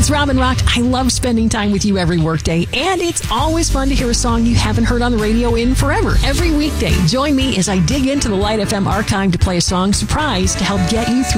It's Robin Rock. I love spending time with you every workday, and it's always fun to hear a song you haven't heard on the radio in forever. Every weekday, join me as I dig into the Light FM archive to play a song surprise to help get you through